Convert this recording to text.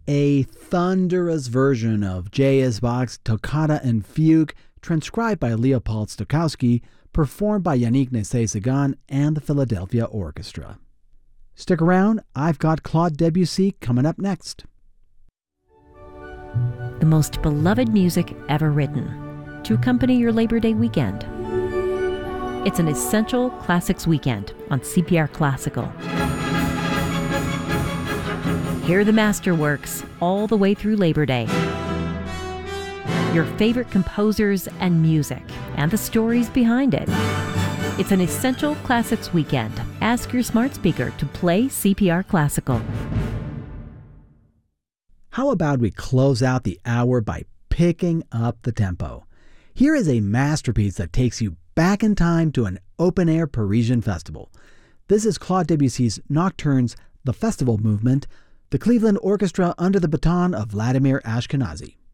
A thunderous version of J.S. Bach's Toccata and Fugue, transcribed by Leopold Stokowski, performed by Yannick Nézet-Séguin and the Philadelphia Orchestra. Stick around, I've got Claude Debussy coming up next. The most beloved music ever written to accompany your Labor Day weekend. It's an Essential Classics weekend on CPR Classical. Hear the masterworks all the way through Labor Day. Your favorite composers and music, and the stories behind it. It's an Essential Classics weekend. Ask your smart speaker to play CPR Classical. How about we close out the hour by picking up the tempo? Here is a masterpiece that takes you back in time to an open-air Parisian festival. This is Claude Debussy's Nocturnes, the Festival Movement, the Cleveland Orchestra under the baton of Vladimir Ashkenazy.